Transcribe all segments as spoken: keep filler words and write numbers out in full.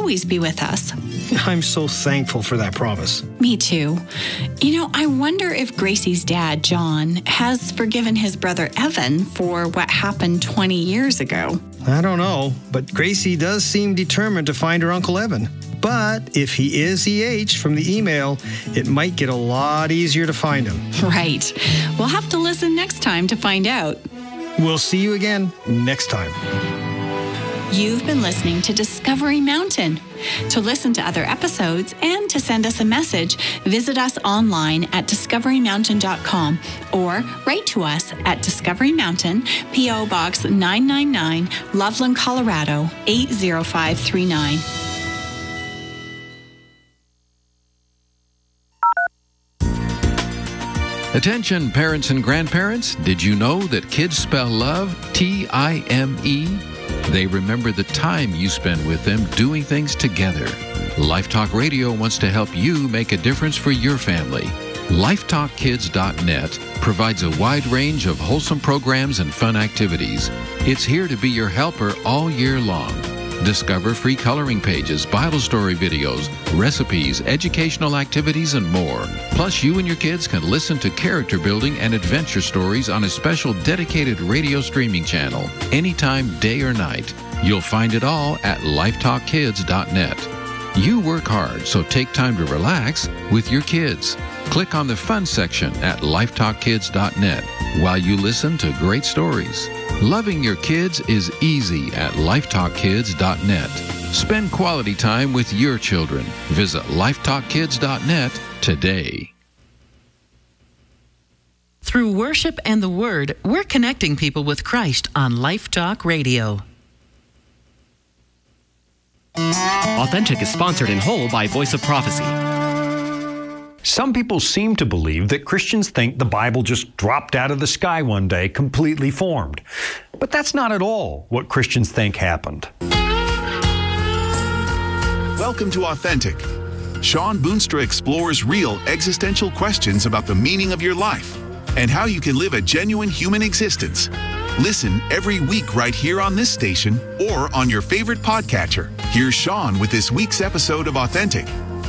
always be with us. I'm so thankful for that promise. Me too. You know, I wonder if Gracie's dad, John, has forgiven his brother Evan for what happened twenty years ago. I don't know, but Gracie does seem determined to find her Uncle Evan. But if he is E H from the email, it might get a lot easier to find him. Right. We'll have to listen next time to find out. We'll see you again next time. You've been listening to Discovery Mountain. To listen to other episodes and to send us a message, visit us online at discovery mountain dot com or write to us at Discovery Mountain, P O Box nine nine nine, Loveland, Colorado eight zero five three nine. Attention parents and grandparents, did you know that kids spell love T I M E? They remember the time you spend with them doing things together. Life Talk Radio wants to help you make a difference for your family. life talk kids dot net provides a wide range of wholesome programs and fun activities. It's here to be your helper all year long. Discover free coloring pages, Bible story videos, recipes, educational activities, and more. Plus, you and your kids can listen to character building and adventure stories on a special dedicated radio streaming channel, anytime, day or night. You'll find it all at life talk kids dot net. You work hard, so take time to relax with your kids. Click on the fun section at life talk kids dot net while you listen to great stories. Loving your kids is easy at life talk kids dot net. Spend quality time with your children. Visit life talk kids dot net today. Through worship and the Word, we're connecting people with Christ on Life Talk Radio. Authentic is sponsored in whole by Voice of Prophecy. Some people seem to believe that Christians think the Bible just dropped out of the sky one day, completely formed. But that's not at all what Christians think happened. Welcome to Authentic. Sean Boonstra explores real existential questions about the meaning of your life and how you can live a genuine human existence. Listen every week right here on this station or on your favorite podcatcher. Here's Sean with this week's episode of Authentic.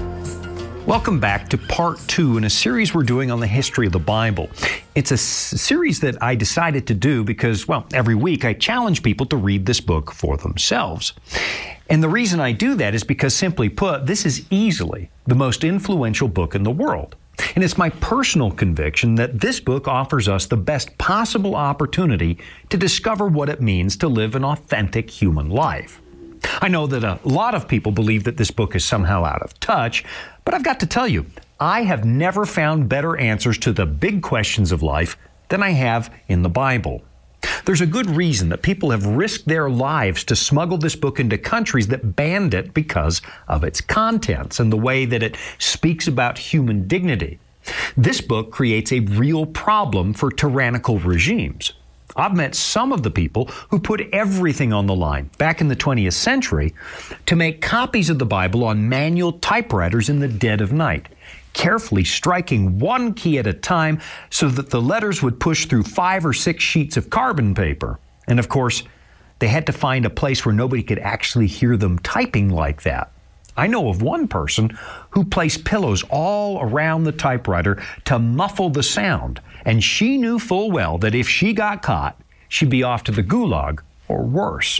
Welcome back to part two in a series we're doing on the history of the Bible. It's a s- series that I decided to do because, well, every week I challenge people to read this book for themselves. And the reason I do that is because, simply put, this is easily the most influential book in the world. And it's my personal conviction that this book offers us the best possible opportunity to discover what it means to live an authentic human life. I know that a lot of people believe that this book is somehow out of touch, but I've got to tell you, I have never found better answers to the big questions of life than I have in the Bible. There's a good reason that people have risked their lives to smuggle this book into countries that banned it because of its contents and the way that it speaks about human dignity. This book creates a real problem for tyrannical regimes. I've met some of the people who put everything on the line back in the twentieth century to make copies of the Bible on manual typewriters in the dead of night, carefully striking one key at a time so that the letters would push through five or six sheets of carbon paper. And of course, they had to find a place where nobody could actually hear them typing like that. I know of one person who placed pillows all around the typewriter to muffle the sound, and she knew full well that if she got caught, she'd be off to the gulag or worse.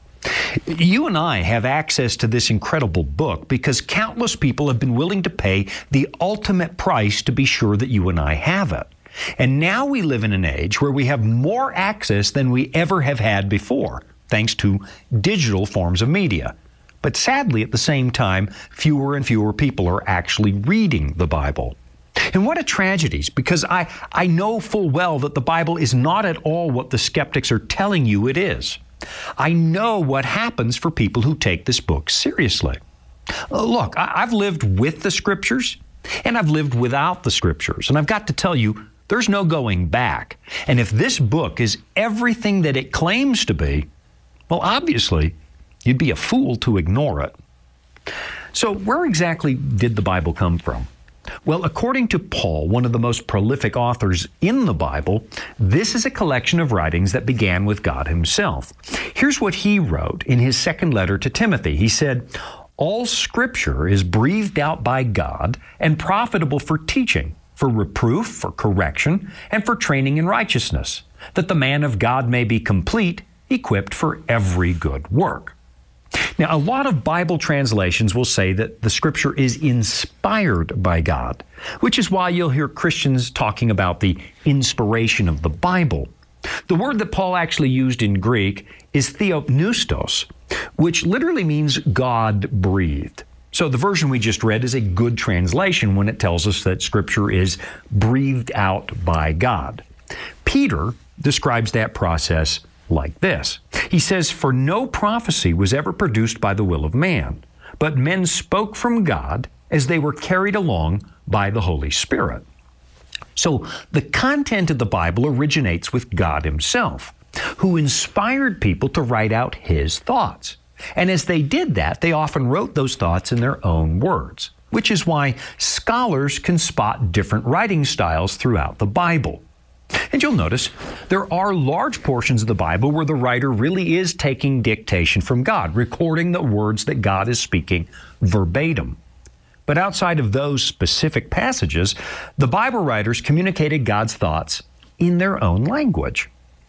You and I have access to this incredible book because countless people have been willing to pay the ultimate price to be sure that you and I have it. And now we live in an age where we have more access than we ever have had before, thanks to digital forms of media. But sadly, at the same time, fewer and fewer people are actually reading the Bible. And what a tragedy, because I, I know full well that the Bible is not at all what the skeptics are telling you it is. I know what happens for people who take this book seriously. Uh, look, I, I've lived with the Scriptures, and I've lived without the Scriptures. And I've got to tell you, there's no going back. And if this book is everything that it claims to be, well, obviously, you'd be a fool to ignore it. So where exactly did the Bible come from? Well, according to Paul, one of the most prolific authors in the Bible, this is a collection of writings that began with God Himself. Here's what he wrote in his second letter to Timothy. He said, All Scripture is breathed out by God and profitable for teaching, for reproof, for correction, and for training in righteousness, that the man of God may be complete, equipped for every good work. Now, a lot of Bible translations will say that the Scripture is inspired by God, which is why you'll hear Christians talking about the inspiration of the Bible. The word that Paul actually used in Greek is theopneustos, which literally means God-breathed. So the version we just read is a good translation when it tells us that Scripture is breathed out by God. Peter describes that process like this. He says, "For no prophecy was ever produced by the will of man, but men spoke from God as they were carried along by the Holy Spirit." So the content of the Bible originates with God Himself, who inspired people to write out His thoughts. And as they did that, they often wrote those thoughts in their own words, which is why scholars can spot different writing styles throughout the Bible. And you'll notice there are large portions of the Bible where the writer really is taking dictation from God, recording the words that God is speaking verbatim. But outside of those specific passages, the Bible writers communicated God's thoughts in their own language.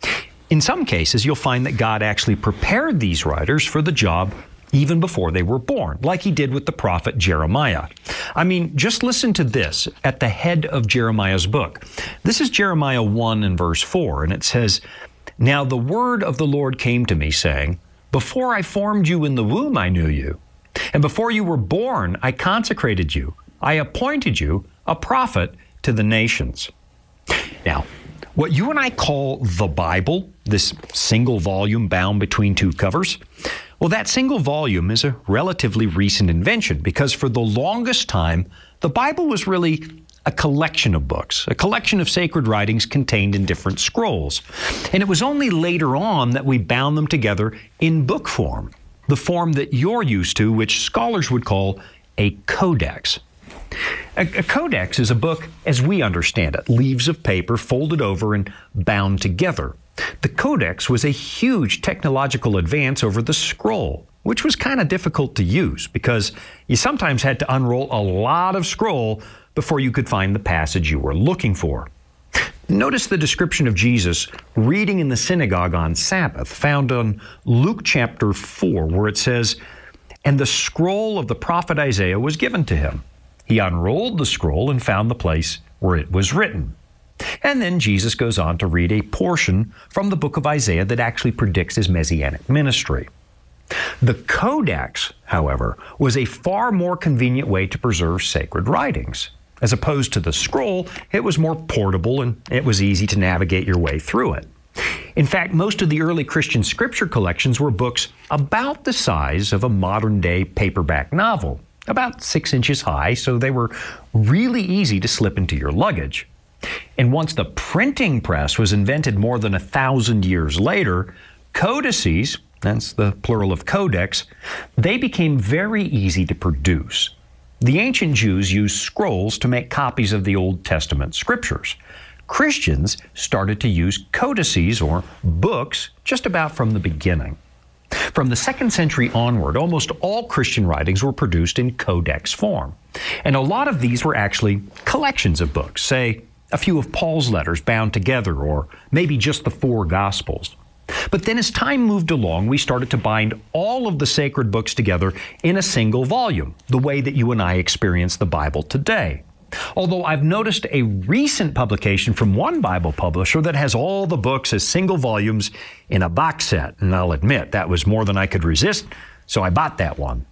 In some cases, you'll find that God actually prepared these writers for the job even before they were born, like He did with the prophet Jeremiah. I mean, just listen to this at the head of Jeremiah's book. This is Jeremiah one and verse four, and it says, "Now the word of the Lord came to me, saying, Before I formed you in the womb I knew you, and before you were born I consecrated you. I appointed you a prophet to the nations." Now, what you and I call the Bible, this single volume bound between two covers, well, that single volume is a relatively recent invention because for the longest time, the Bible was really a collection of books, a collection of sacred writings contained in different scrolls. And it was only later on that we bound them together in book form, the form that you're used to, which scholars would call a codex. A, a codex is a book as we understand it, leaves of paper folded over and bound together. The codex was a huge technological advance over the scroll, which was kind of difficult to use because you sometimes had to unroll a lot of scroll before you could find the passage you were looking for. Notice the description of Jesus reading in the synagogue on Sabbath, found on Luke chapter four, where it says, "And the scroll of the prophet Isaiah was given to him. He unrolled the scroll and found the place where it was written." And then Jesus goes on to read a portion from the book of Isaiah that actually predicts His messianic ministry. The codex, however, was a far more convenient way to preserve sacred writings. As opposed to the scroll, it was more portable and it was easy to navigate your way through it. In fact, most of the early Christian scripture collections were books about the size of a modern-day paperback novel, about six inches high, so they were really easy to slip into your luggage. And once the printing press was invented more than a thousand years later, codices, that's the plural of codex, they became very easy to produce. The ancient Jews used scrolls to make copies of the Old Testament scriptures. Christians started to use codices, or books, just about from the beginning. From the second century onward, almost all Christian writings were produced in codex form. And a lot of these were actually collections of books, say a few of Paul's letters bound together, or maybe just the four Gospels. But then as time moved along, we started to bind all of the sacred books together in a single volume, the way that you and I experience the Bible today. Although I've noticed a recent publication from one Bible publisher that has all the books as single volumes in a box set, and I'll admit that was more than I could resist, so I bought that one.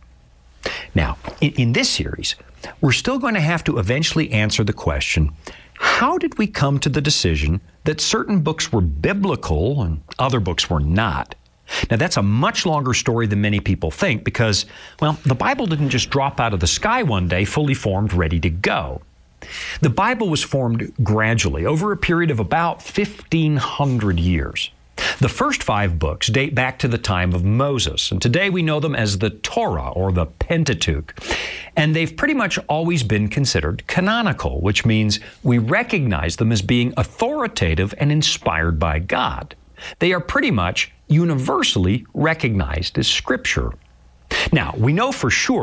Now, in, in this series, we're still going to have to eventually answer the question, how did we come to the decision that certain books were biblical and other books were not? Now, that's a much longer story than many people think because, well, the Bible didn't just drop out of the sky one day fully formed, ready to go. The Bible was formed gradually over a period of about fifteen hundred years. The first five books date back to the time of Moses, and today we know them as the Torah or the Pentateuch. And they've pretty much always been considered canonical, which means we recognize them as being authoritative and inspired by God. They are pretty much universally recognized as Scripture. Now, we know for sure